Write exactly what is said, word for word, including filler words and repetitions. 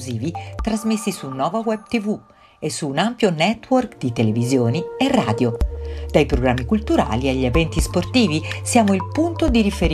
televisivi trasmessi su Nova Web T V e su un ampio network di televisioni e radio. Dai programmi culturali agli eventi sportivi siamo il punto di riferimento